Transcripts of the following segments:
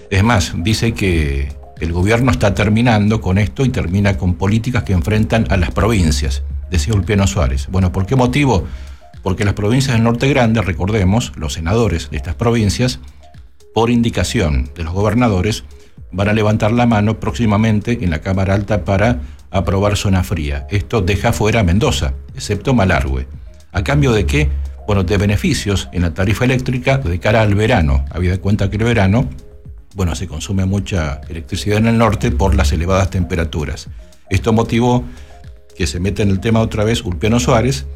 Es más, dice que el gobierno está terminando con esto y termina con políticas que enfrentan a las provincias, decía Ulpiano Suárez. Bueno, ¿por qué motivo? Porque las provincias del Norte Grande, recordemos, los senadores de estas provincias, por indicación de los gobernadores, van a levantar la mano próximamente en la Cámara Alta para aprobar zona fría. Esto deja fuera a Mendoza, excepto Malargüe. ¿A cambio de qué? Bueno, de beneficios en la tarifa eléctrica de cara al verano. Habida de cuenta que el verano, bueno, se consume mucha electricidad en el norte por las elevadas temperaturas. Esto motivó que se meta en el tema otra vez Ulpiano Suárez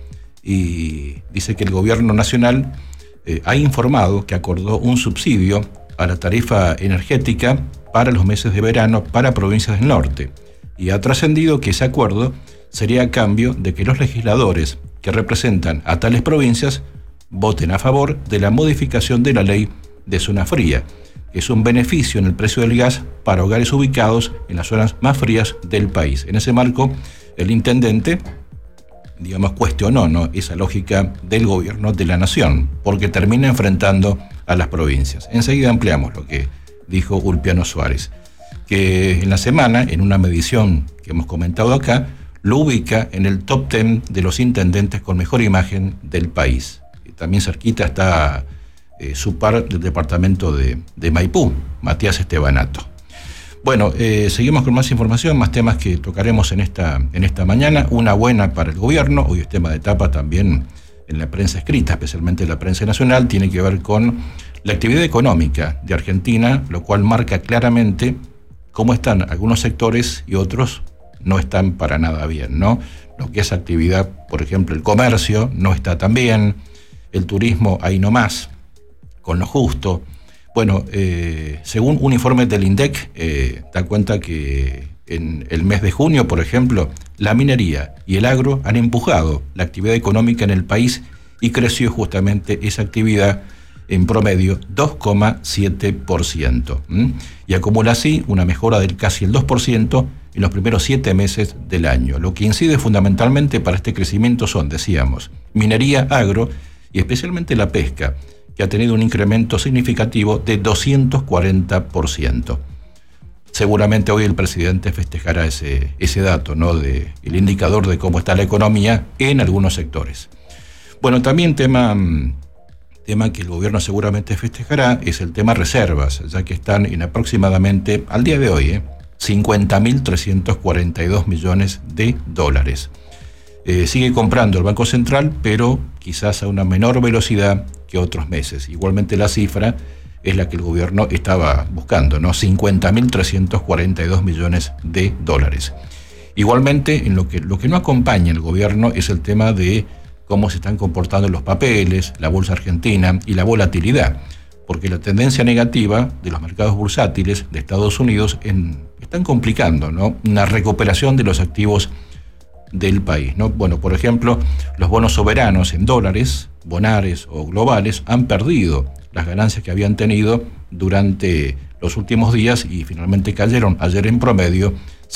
y dice que el gobierno nacional ha informado que acordó un subsidio a la tarifa energética para los meses de verano para provincias del norte. Y ha trascendido que ese acuerdo sería a cambio de que los legisladores que representan a tales provincias voten a favor de la modificación de la ley de zona fría, que es un beneficio en el precio del gas para hogares ubicados en las zonas más frías del país. En ese marco, el intendente, cuestionó, ¿no?, esa lógica del gobierno de la nación, porque termina enfrentando a las provincias. Enseguida ampliamos lo que dijo Ulpiano Suárez, que en la semana, en una medición que hemos comentado acá, lo ubica en el top 10 de los intendentes con mejor imagen del país. Y también cerquita está su par del departamento de Maipú, Matías Estebanato. Bueno, seguimos con más información, más temas que tocaremos en esta mañana. Una buena para el gobierno, hoy es tema de etapa también en la prensa escrita, especialmente en la prensa nacional, tiene que ver con la actividad económica de Argentina, lo cual marca claramente cómo están algunos sectores y otros no están para nada bien, ¿no? Lo que es actividad, por ejemplo, el comercio no está tan bien, el turismo ahí nomás, con lo justo. Bueno, según un informe del INDEC, da cuenta que en el mes de junio, por ejemplo, la minería y el agro han empujado la actividad económica en el país y creció justamente esa actividad en promedio 2,7%. Y acumula así una mejora del casi el 2% en los primeros 7 meses del año. Lo que incide fundamentalmente para este crecimiento son, decíamos, minería, agro y especialmente la pesca, que ha tenido un incremento significativo de 240%. Seguramente hoy el presidente festejará ese dato, ¿no?, el indicador de cómo está la economía en algunos sectores. Bueno, también tema que el gobierno seguramente festejará es el tema reservas, ya que están en aproximadamente, al día de hoy, 50.342 millones de dólares. Sigue comprando el Banco Central, pero quizás a una menor velocidad que otros meses. Igualmente la cifra es la que el gobierno estaba buscando, ¿no? 50.342 millones de dólares. Igualmente, en lo que no acompaña el gobierno es el tema de cómo se están comportando los papeles, la bolsa argentina y la volatilidad, porque la tendencia negativa de los mercados bursátiles de Estados Unidos están complicando, ¿no?, una recuperación de los activos del país, ¿no? Bueno, por ejemplo, los bonos soberanos en dólares, bonares o globales han perdido las ganancias que habían tenido durante los últimos días y finalmente cayeron ayer en promedio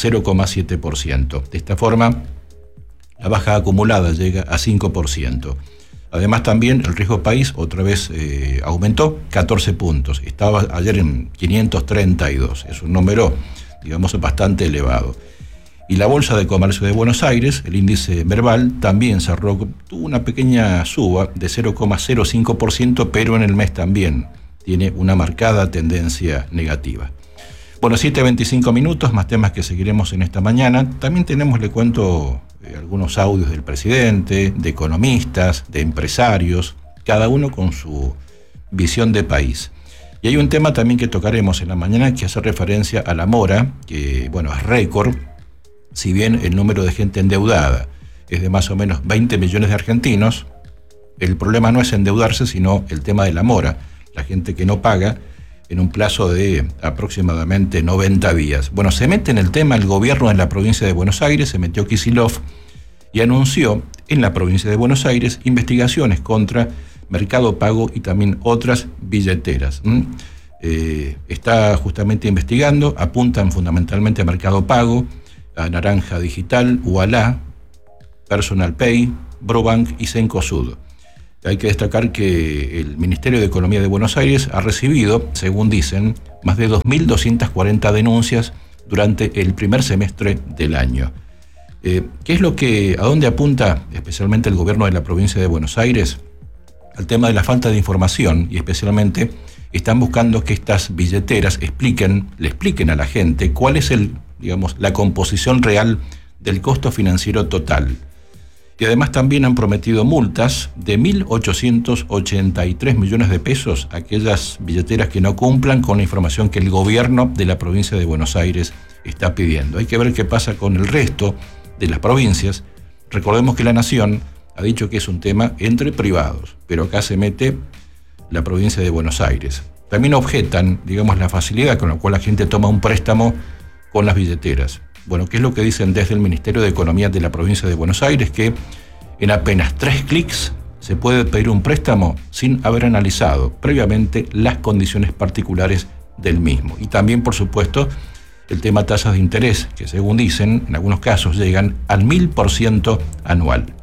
0,7%. De esta forma, la baja acumulada llega a 5%. Además, también el riesgo país otra vez aumentó 14 puntos. Estaba ayer en 532. Es un número, bastante elevado. Y la Bolsa de Comercio de Buenos Aires, el índice Merval, también tuvo una pequeña suba de 0,05%, pero en el mes también tiene una marcada tendencia negativa. Bueno, 7:25 minutos, más temas que seguiremos en esta mañana. También tenemos, le cuento, algunos audios del presidente, de economistas, de empresarios, cada uno con su visión de país. Y hay un tema también que tocaremos en la mañana que hace referencia a la mora, que, es récord. Si bien el número de gente endeudada es de más o menos 20 millones de argentinos, el problema no es endeudarse, sino el tema de la mora, la gente que no paga en un plazo de aproximadamente 90 días. Bueno, se mete en el tema el gobierno en la provincia de Buenos Aires, se metió Kicillof y anunció en la provincia de Buenos Aires investigaciones contra Mercado Pago y también otras billeteras. Está justamente investigando, apuntan fundamentalmente a Mercado Pago, a Naranja Digital, Ualá, Personal Pay, Brobank y Cencosud. Hay que destacar que el Ministerio de Economía de Buenos Aires ha recibido, según dicen, más de 2.240 denuncias durante el primer semestre del año. ¿Qué es a dónde apunta especialmente el gobierno de la provincia de Buenos Aires? Al tema de la falta de información, y especialmente están buscando que estas billeteras le expliquen a la gente cuál es la composición real del costo financiero total. Y además también han prometido multas de 1.883 millones de pesos a aquellas billeteras que no cumplan con la información que el gobierno de la provincia de Buenos Aires está pidiendo. Hay que ver qué pasa con el resto de las provincias. Recordemos que la Nación ha dicho que es un tema entre privados, pero acá se mete la provincia de Buenos Aires. También objetan, la facilidad con la cual la gente toma un préstamo con las billeteras. Bueno, ¿qué es lo que dicen desde el Ministerio de Economía de la provincia de Buenos Aires? Que en apenas 3 clics se puede pedir un préstamo sin haber analizado previamente las condiciones particulares del mismo. Y también, por supuesto, el tema tasas de interés, que según dicen, en algunos casos llegan al 1000% anual.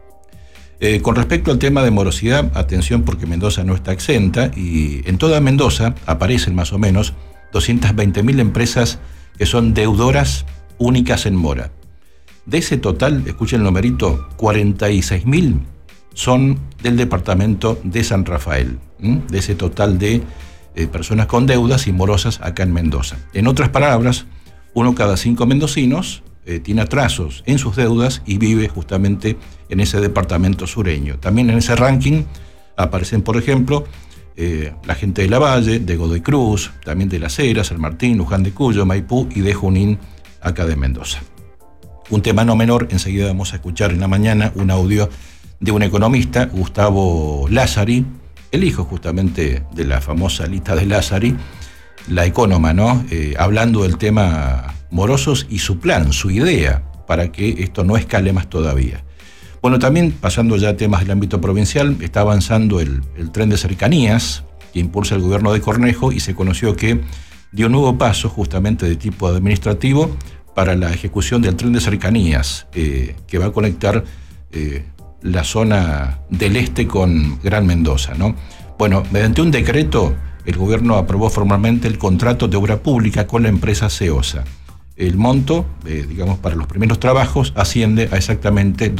Con respecto al tema de morosidad, atención porque Mendoza no está exenta y en toda Mendoza aparecen más o menos 220.000 empresas que son deudoras únicas en mora. De ese total, escuchen el numerito, 46.000 son del departamento de San Rafael, de ese total de personas con deudas y morosas acá en Mendoza. En otras palabras, 1 cada 5 mendocinos tiene atrasos en sus deudas y vive justamente en ese departamento sureño. También en ese ranking aparecen, por ejemplo, la gente de Lavalle, de Godoy Cruz, también de Las Heras, San Martín, Luján de Cuyo, Maipú y de Junín, acá de Mendoza. Un tema no menor, enseguida vamos a escuchar en la mañana un audio de un economista, Gustavo Lázari, el hijo justamente de la famosa Lita de Lázari, la ecónoma, ¿no? Hablando del tema morosos y su plan, su idea, para que esto no escale más todavía. Bueno, también pasando ya a temas del ámbito provincial, está avanzando el tren de cercanías que impulsa el gobierno de Cornejo y se conoció que dio un nuevo paso justamente de tipo administrativo para la ejecución del tren de cercanías que va a conectar la zona del este con Gran Mendoza, ¿no? Bueno, mediante un decreto, el gobierno aprobó formalmente el contrato de obra pública con la empresa Ceosa. El monto, para los primeros trabajos, asciende a exactamente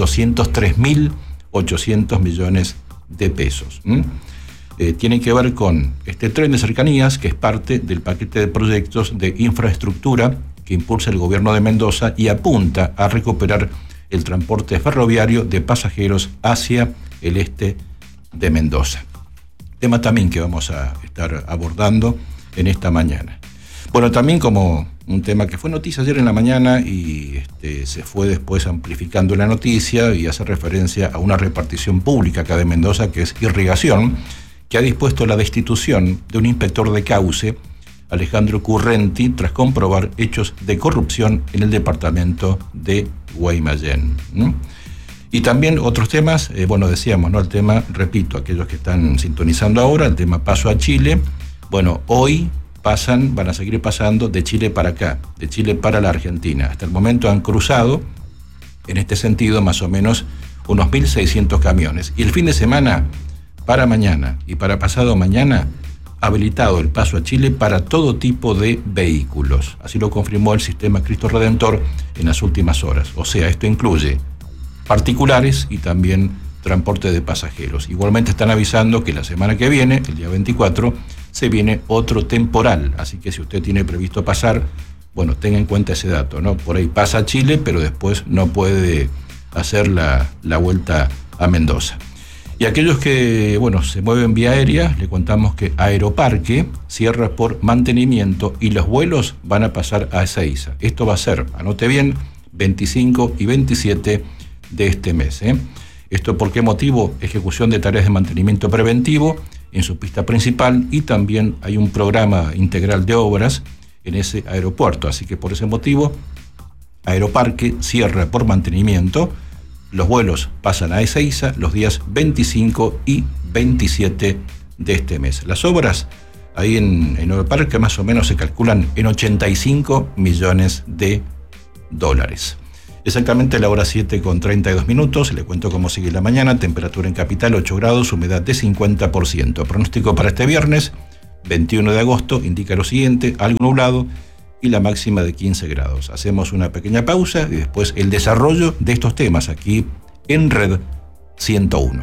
203.800 millones de pesos. Tiene que ver con este tren de cercanías, que es parte del paquete de proyectos de infraestructura que impulsa el gobierno de Mendoza y apunta a recuperar el transporte ferroviario de pasajeros hacia el este de Mendoza. Tema también que vamos a estar abordando en esta mañana. Bueno, también como un tema que fue noticia ayer en la mañana y se fue después amplificando la noticia y hace referencia a una repartición pública acá de Mendoza, que es Irrigación, que ha dispuesto la destitución de un inspector de cauce, Alejandro Currenti, tras comprobar hechos de corrupción en el departamento de Guaymallén. Y también otros temas, decíamos, ¿no? El tema, repito, aquellos que están sintonizando ahora, el tema paso a Chile. Bueno, hoy van a seguir pasando de Chile para acá, de Chile para la Argentina. Hasta el momento han cruzado, en este sentido, más o menos unos 1.600 camiones. Y el fin de semana, para mañana y para pasado mañana, habilitado el paso a Chile para todo tipo de vehículos. Así lo confirmó el sistema Cristo Redentor en las últimas horas. O sea, esto incluye particulares y también transporte de pasajeros. Igualmente están avisando que la semana que viene, el día 24, se viene otro temporal. Así que si usted tiene previsto pasar, tenga en cuenta ese dato, ¿no? Por ahí pasa a Chile, pero después no puede hacer la vuelta a Mendoza. Y aquellos que, se mueven vía aérea, le contamos que Aeroparque cierra por mantenimiento y los vuelos van a pasar a Ezeiza. Esto va a ser, anote bien, 25 y 27 de este mes. ¿Esto por qué motivo? Ejecución de tareas de mantenimiento preventivo en su pista principal y también hay un programa integral de obras en ese aeropuerto. Así que por ese motivo, Aeroparque cierra por mantenimiento. Los vuelos pasan a Ezeiza los días 25 y 27 de este mes. Las obras ahí en Aeroparque más o menos se calculan en 85 millones de dólares. Exactamente la hora 7:32. Le cuento cómo sigue la mañana. Temperatura en capital 8 grados, humedad de 50%. Pronóstico para este viernes: 21 de agosto indica lo siguiente: algo nublado y la máxima de 15 grados. Hacemos una pequeña pausa y después el desarrollo de estos temas aquí en Red 101.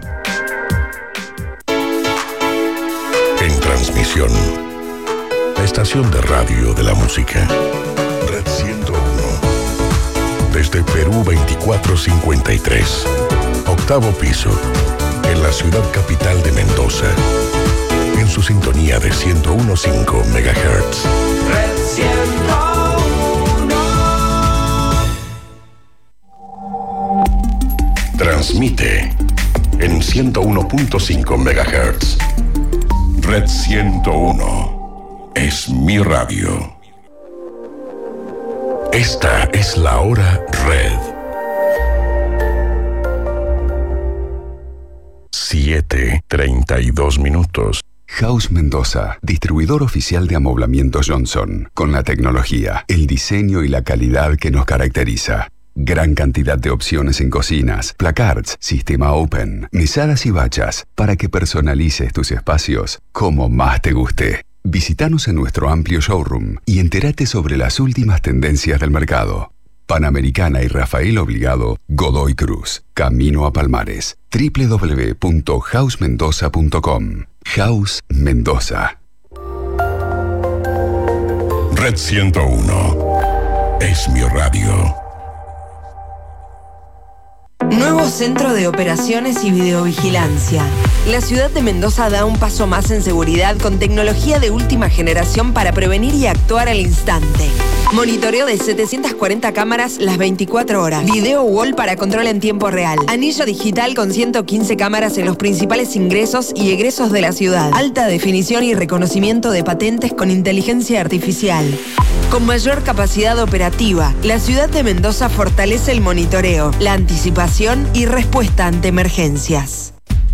En transmisión, la estación de radio de la música. Red 101. Desde Perú 2453. Octavo piso. En la ciudad capital de Mendoza. En su sintonía de 101.5 MHz. Red 101. Transmite en 101.5 MHz. Red 101 es mi radio. Esta es la hora Red. 7:32. House Mendoza, distribuidor oficial de amoblamiento Johnson, con la tecnología, el diseño y la calidad que nos caracteriza. Gran cantidad de opciones en cocinas, placards, sistema open, mesadas y bachas, para que personalices tus espacios como más te guste. Visítanos en nuestro amplio showroom y entérate sobre las últimas tendencias del mercado. Panamericana y Rafael Obligado, Godoy Cruz, Camino a Palmares, www.housmendoza.com. House Mendoza. Red 101 es mi radio. Nuevo Centro de Operaciones y Videovigilancia. La ciudad de Mendoza da un paso más en seguridad con tecnología de última generación para prevenir y actuar al instante. Monitoreo de 740 cámaras las 24 horas. Video wall para control en tiempo real. Anillo digital con 115 cámaras en los principales ingresos y egresos de la ciudad. Alta definición y reconocimiento de patentes con inteligencia artificial. Con mayor capacidad operativa, la ciudad de Mendoza fortalece el monitoreo, la anticipación y respuesta ante emergencias.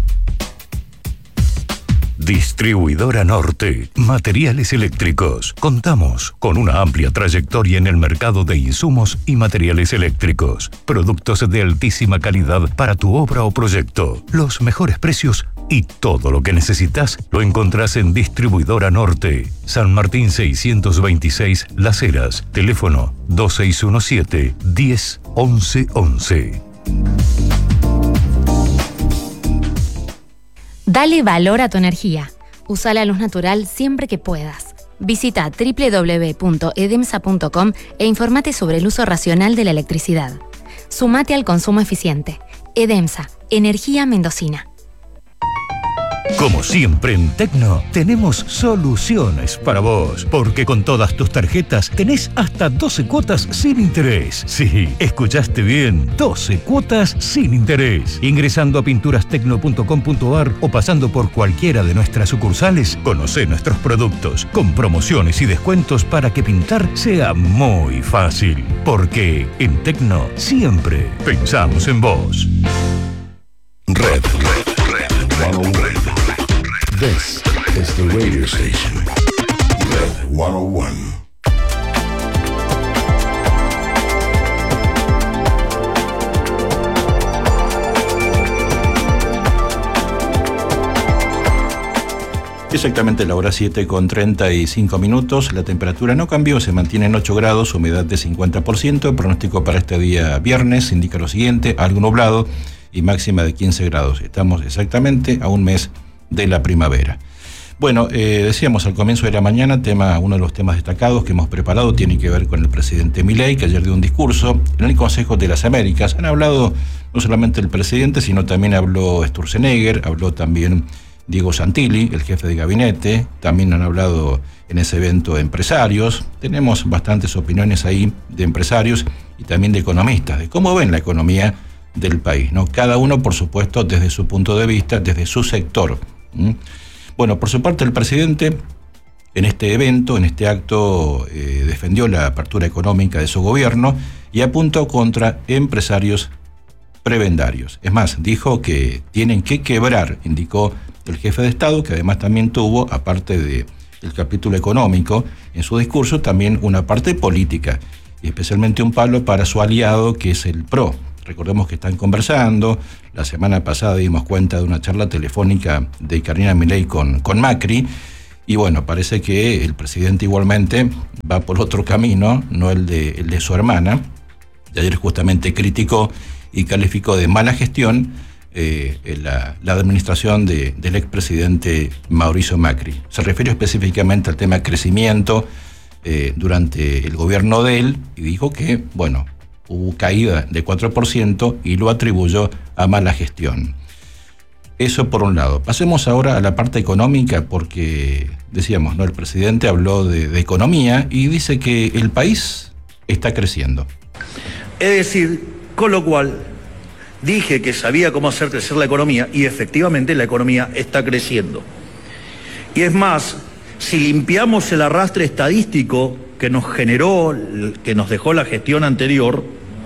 Distribuidora Norte, materiales eléctricos. Contamos con una amplia trayectoria en el mercado de insumos y materiales eléctricos. Productos de altísima calidad para tu obra o proyecto. Los mejores precios y todo lo que necesitas lo encontrás en Distribuidora Norte. San Martín 626 Las Heras. Teléfono 2617 10 11 11. Dale valor a tu energía. Usa la luz natural siempre que puedas. Visita www.edemsa.com e informate sobre el uso racional de la electricidad. Sumate al consumo eficiente. Edemsa, energía mendocina. Como siempre en Tecno, tenemos soluciones para vos, porque con todas tus tarjetas tenés hasta 12 cuotas sin interés. Sí, escuchaste bien, 12 cuotas sin interés. Ingresando a pinturastecno.com.ar o pasando por cualquiera de nuestras sucursales, conocé nuestros productos, con promociones y descuentos para que pintar sea muy fácil. Porque en Tecno siempre pensamos en vos. Red 101. This is the radio station. Red 101. Exactamente la hora 7:35. La temperatura no cambió, se mantiene en 8 grados, humedad de 50%. El pronóstico para este día viernes indica lo siguiente: algo nublado y máxima de 15 grados. Estamos exactamente a un mes de la primavera. Bueno, decíamos al comienzo de la mañana, uno de los temas destacados que hemos preparado tiene que ver con el presidente Milei, que ayer dio un discurso en el Consejo de las Américas. Han hablado no solamente el presidente, sino también habló Sturzenegger, habló también Diego Santilli, el jefe de gabinete, también han hablado en ese evento empresarios. Tenemos bastantes opiniones ahí de empresarios y también de economistas, de cómo ven la economía del país, ¿no? Cada uno, por supuesto, desde su punto de vista, desde su sector. Bueno, por su parte, el presidente en este evento, en este acto, defendió la apertura económica de su gobierno y apuntó contra empresarios prebendarios. Es más, dijo que tienen que quebrar, indicó el jefe de Estado, que además también tuvo, aparte del capítulo económico, en su discurso también una parte política, y especialmente un palo para su aliado, que es el PRO. Recordemos que están conversando. La semana pasada dimos cuenta de una charla telefónica de Carolina Milei con Macri, Y bueno, parece que el presidente igualmente va por otro camino, no el de su hermana. Y ayer justamente criticó y calificó de mala gestión la administración del expresidente Mauricio Macri. Se refirió específicamente al tema crecimiento durante el gobierno de él y dijo que, bueno, hubo caída de 4% y lo atribuyó a mala gestión. Eso por un lado. Pasemos ahora a la parte económica porque, decíamos, ¿no? El presidente habló de economía y dice que el país está creciendo. Es decir, con lo cual dije que sabía cómo hacer crecer la economía y efectivamente la economía está creciendo. Y es más, si limpiamos el arrastre estadístico que nos generó, que nos dejó la gestión anterior,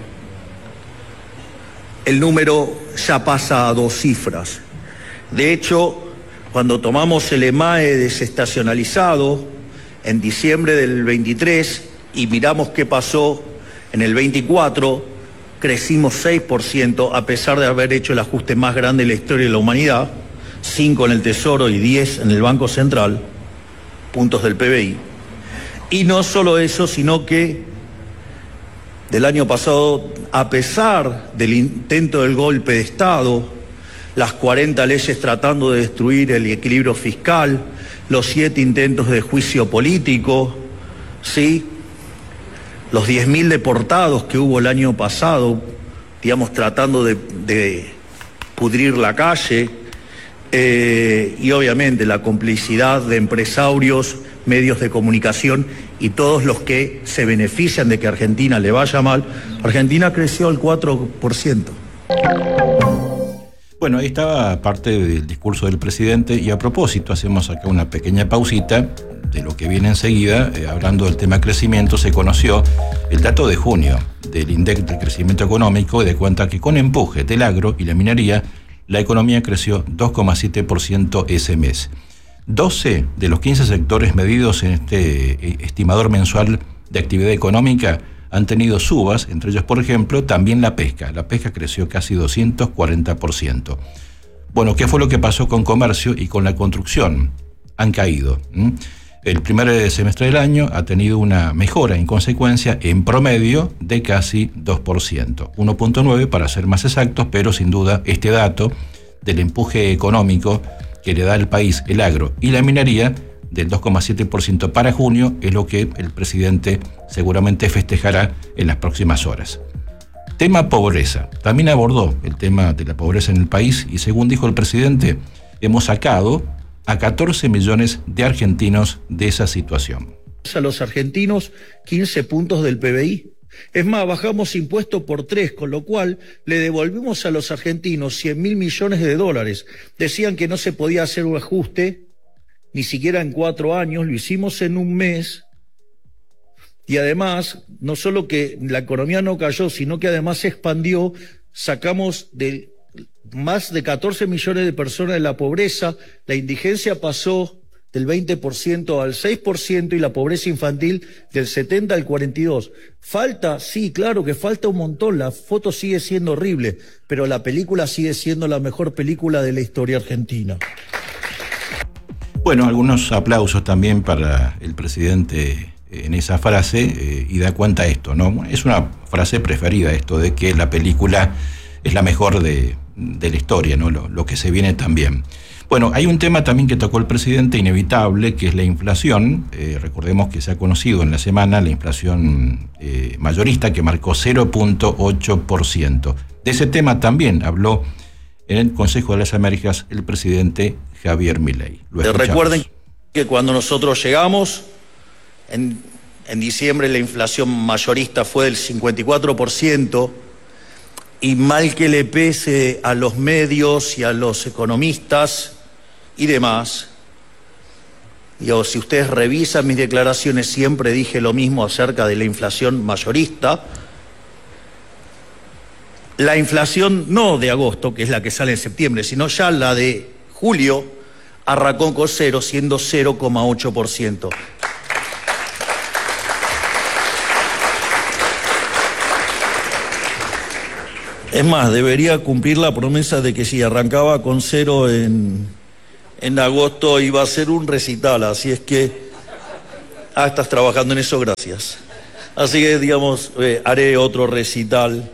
el número ya pasa a 2 cifras. De hecho, cuando tomamos el EMAE desestacionalizado en diciembre del 23 y miramos qué pasó en el 24, crecimos 6% a pesar de haber hecho el ajuste más grande de la historia de la humanidad, 5 en el Tesoro y 10 en el Banco Central, puntos del PBI. Y no solo eso, sino que del año pasado, a pesar del intento del golpe de Estado, las 40 leyes tratando de destruir el equilibrio fiscal, los 7 intentos de juicio político, ¿sí? Los 10.000 deportados que hubo el año pasado, digamos, tratando de pudrir la calle, y obviamente la complicidad de empresarios, medios de comunicación y todos los que se benefician de que a Argentina le vaya mal, Argentina creció al 4%. Bueno, ahí estaba parte del discurso del presidente y a propósito hacemos acá una pequeña pausita de lo que viene enseguida. Hablando del tema crecimiento, se conoció el dato de junio del INDEC del crecimiento económico y de cuenta que con empuje del agro y la minería, la economía creció 2,7% ese mes. 12 de los 15 sectores medidos en este estimador mensual de actividad económica han tenido subas, entre ellos, por ejemplo, también la pesca. La pesca creció casi 240%. Bueno, ¿qué fue lo que pasó con comercio y con la construcción? Han caído. El primer semestre del año ha tenido una mejora, en consecuencia, en promedio de casi 2%. 1,9 para ser más exactos, pero sin duda este dato del empuje económico que le da al país el agro y la minería del 2,7% para junio es lo que el presidente seguramente festejará en las próximas horas. Tema pobreza. También abordó el tema de la pobreza en el país y según dijo el presidente, hemos sacado a 14 millones de argentinos de esa situación. A los argentinos 15 puntos del PBI. Es más, bajamos impuestos por 3, con lo cual le devolvimos a los argentinos 100.000 millones de dólares. Decían que no se podía hacer un ajuste, ni siquiera en 4 años, lo hicimos en un mes. Y además, no solo que la economía no cayó, sino que además se expandió, sacamos de más de 14 millones de personas de la pobreza, la indigencia pasó del 20% al 6% y la pobreza infantil del 70% al 42%. Falta, sí, claro que falta un montón, la foto sigue siendo horrible, pero la película sigue siendo la mejor película de la historia argentina. Bueno, algunos aplausos también para el presidente en esa frase y da cuenta esto, ¿no? Es una frase preferida esto de que la película es la mejor de la historia, ¿no? Lo que se viene también. Bueno, hay un tema también que tocó el presidente inevitable, que es la inflación. Recordemos que se ha conocido en la semana la inflación mayorista que marcó 0,8%. De ese tema también habló en el Consejo de las Américas el presidente Javier Milei. Recuerden que cuando nosotros llegamos, en diciembre la inflación mayorista fue del 54%, y mal que le pese a los medios y a los economistas y demás, si ustedes revisan mis declaraciones, siempre dije lo mismo acerca de la inflación mayorista. La inflación no de agosto, que es la que sale en septiembre, sino ya la de julio, arrancó con 0, siendo 0,8%. Es más, debería cumplir la promesa de que si arrancaba con 0 en en agosto iba a hacer un recital, así es que... estás trabajando en eso, gracias. Así que, digamos, haré otro recital.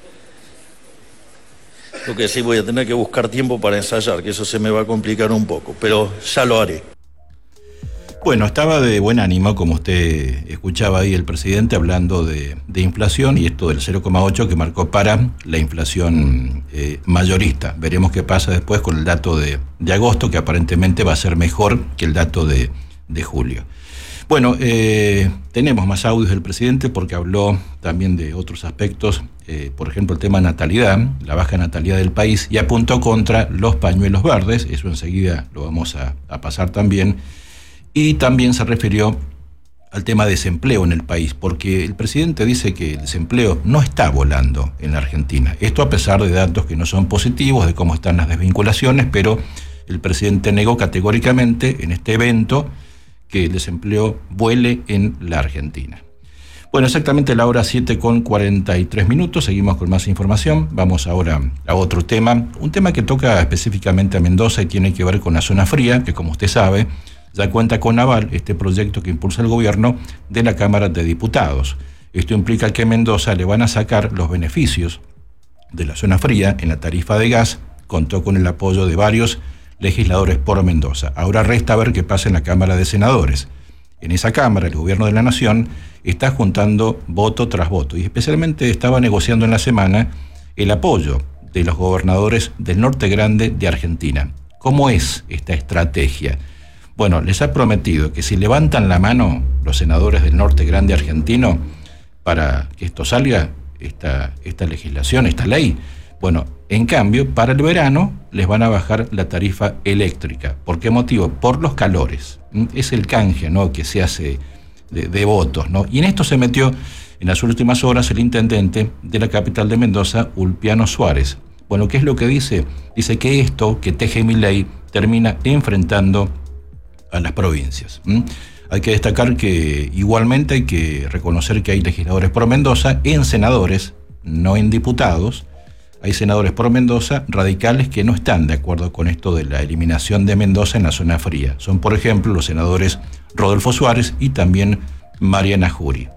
Lo que sí, voy a tener que buscar tiempo para ensayar, que eso se me va a complicar un poco, pero ya lo haré. Bueno, estaba de buen ánimo, como usted escuchaba ahí el presidente hablando de inflación y esto del 0,8 que marcó para la inflación mayorista. Veremos qué pasa después con el dato de agosto, que aparentemente va a ser mejor que el dato de julio. Bueno, tenemos más audios del presidente porque habló también de otros aspectos, por ejemplo el tema natalidad, la baja natalidad del país, y apuntó contra los pañuelos verdes, eso enseguida lo vamos a pasar también, y también se refirió al tema de desempleo en el país, porque el presidente dice que el desempleo no está volando en la Argentina, esto a pesar de datos que no son positivos, de cómo están las desvinculaciones, pero el presidente negó categóricamente en este evento que el desempleo vuele en la Argentina. Bueno, exactamente la hora 7:43, seguimos con más información. Vamos ahora a otro tema, un tema que toca específicamente a Mendoza y tiene que ver con la zona fría, que como usted sabe, ya cuenta con aval este proyecto que impulsa el gobierno de la Cámara de Diputados. Esto implica que a Mendoza le van a sacar los beneficios de la zona fría en la tarifa de gas, contó con el apoyo de varios legisladores por Mendoza. Ahora resta ver qué pasa en la Cámara de Senadores. En esa Cámara, el Gobierno de la Nación está juntando voto tras voto y especialmente estaba negociando en la semana el apoyo de los gobernadores del Norte Grande de Argentina. ¿Cómo es esta estrategia? Bueno, les ha prometido que si levantan la mano los senadores del Norte Grande argentino para que esto salga, esta legislación, esta ley, bueno, en cambio, para el verano les van a bajar la tarifa eléctrica. ¿Por qué motivo? Por los calores. Es el canje, ¿no?, que se hace de votos, ¿no? Y en esto se metió en las últimas horas el intendente de la capital de Mendoza, Ulpiano Suárez. Bueno, ¿qué es lo que dice? Dice que esto que teje Milei termina enfrentando a las provincias. Hay que destacar que igualmente hay que reconocer que hay legisladores por Mendoza en senadores, no en diputados. Hay senadores por Mendoza radicales que no están de acuerdo con esto de la eliminación de Mendoza en la zona fría. Son, por ejemplo, los senadores Rodolfo Suárez y también Mariana Jury.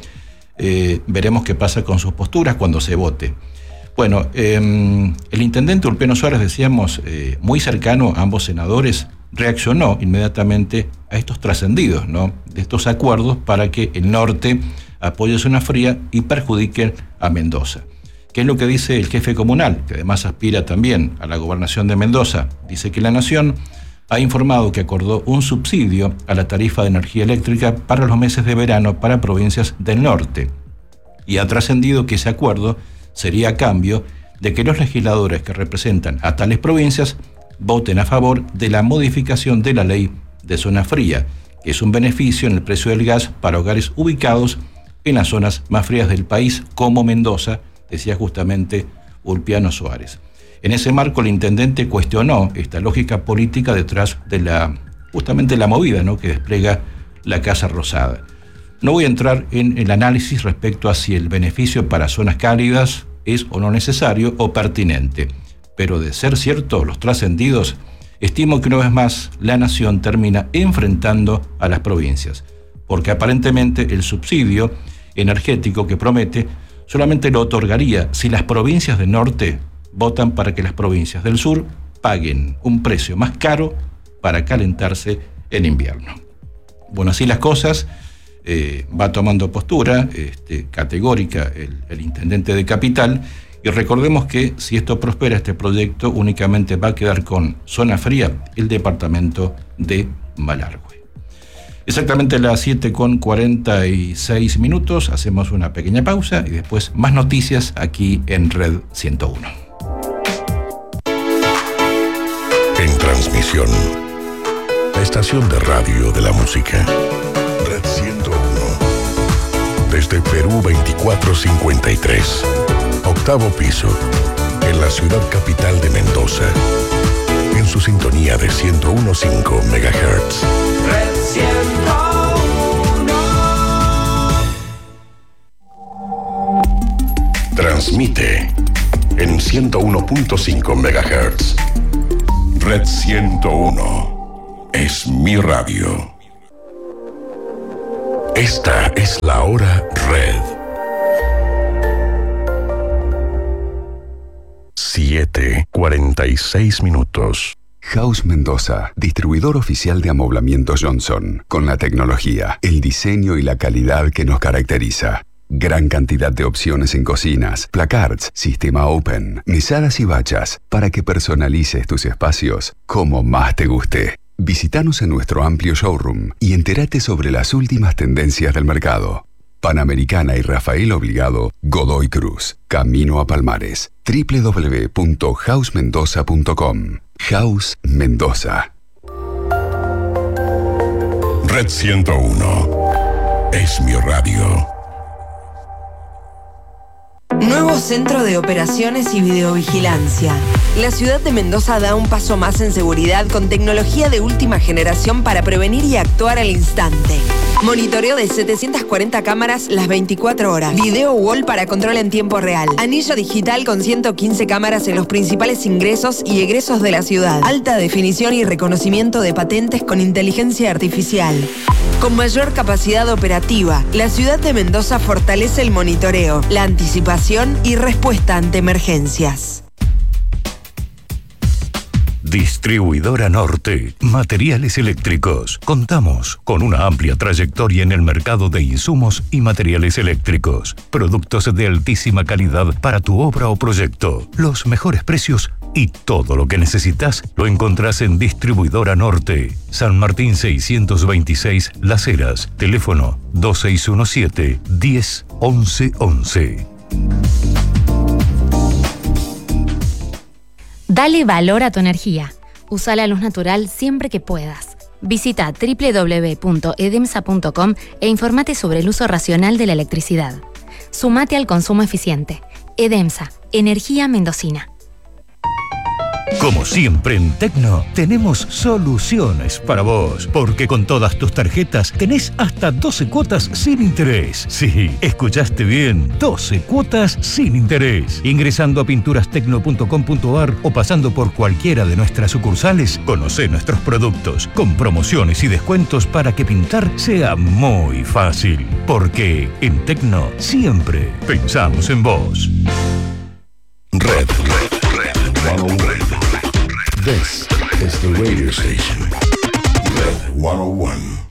Veremos qué pasa con sus posturas cuando se vote. Bueno, el intendente Ulpiano Suárez, decíamos, muy cercano a ambos senadores, reaccionó inmediatamente a estos trascendidos, ¿no?, de estos acuerdos para que el norte apoye zona fría y perjudique a Mendoza. ¿Qué es lo que dice el jefe comunal, que además aspira también a la gobernación de Mendoza? Dice que la Nación ha informado que acordó un subsidio a la tarifa de energía eléctrica para los meses de verano para provincias del norte. Y ha trascendido que ese acuerdo sería a cambio de que los legisladores que representan a tales provincias voten a favor de la modificación de la ley de zona fría, que es un beneficio en el precio del gas para hogares ubicados en las zonas más frías del país, como Mendoza, decía justamente Ulpiano Suárez. En ese marco, el intendente cuestionó esta lógica política detrás de justamente la movida, ¿no?, que despliega la Casa Rosada. No voy a entrar en el análisis respecto a si el beneficio para zonas cálidas es o no necesario o pertinente, pero de ser cierto los trascendidos, estimo que una vez más la Nación termina enfrentando a las provincias, porque aparentemente el subsidio energético que promete solamente lo otorgaría si las provincias del norte votan para que las provincias del sur paguen un precio más caro para calentarse en invierno. Bueno, así las cosas, va tomando postura categórica el intendente de Capital, y recordemos que si esto prospera, este proyecto únicamente va a quedar con zona fría el departamento de Malargüe. Exactamente a las 7:46, hacemos una pequeña pausa y después más noticias aquí en Red 101. En transmisión, la estación de radio de la música. Red 101. Desde Perú 2453. Octavo piso. En la ciudad capital de Mendoza. En su sintonía de 101.5 MHz. Red 101. Transmite en 101.5 MHz. Red 101 es mi radio. Esta es la hora Red. 7:46 minutos. House Mendoza, distribuidor oficial de amoblamientos Johnson, con la tecnología, el diseño y la calidad que nos caracteriza. Gran cantidad de opciones en cocinas, placards, sistema open, mesadas y bachas, para que personalices tus espacios como más te guste. Visítanos en nuestro amplio showroom y entérate sobre las últimas tendencias del mercado. Panamericana y Rafael Obligado, Godoy Cruz, Camino a Palmares. www.housemendoza.com. House Mendoza. Red 101 es mi radio. Nuevo Centro de Operaciones y Videovigilancia. La ciudad de Mendoza da un paso más en seguridad con tecnología de última generación para prevenir y actuar al instante. Monitoreo de 740 cámaras las 24 horas. Video wall para control en tiempo real. Anillo digital con 115 cámaras en los principales ingresos y egresos de la ciudad. Alta definición y reconocimiento de patentes con inteligencia artificial. Con mayor capacidad operativa, la ciudad de Mendoza fortalece el monitoreo, la anticipación y respuesta ante emergencias. Distribuidora Norte, materiales eléctricos. Contamos con una amplia trayectoria en el mercado de insumos y materiales eléctricos. Productos de altísima calidad para tu obra o proyecto. Los mejores precios y todo lo que necesitas lo encontrás en Distribuidora Norte. San Martín 626 Las Heras. Teléfono 2617 10 11 11. Dale valor a tu energía. Usa la luz natural siempre que puedas. Visita www.edemsa.com e informate sobre el uso racional de la electricidad. Sumate al consumo eficiente. Edemsa, energía mendocina. Como siempre en Tecno, tenemos soluciones para vos, porque con todas tus tarjetas tenés hasta 12 cuotas sin interés. Sí, escuchaste bien, 12 cuotas sin interés. Ingresando a pinturastecno.com.ar o pasando por cualquiera de nuestras sucursales, conocé nuestros productos con promociones y descuentos para que pintar sea muy fácil. Porque en Tecno siempre pensamos en vos. Red 101. This is the radio station. Red 101.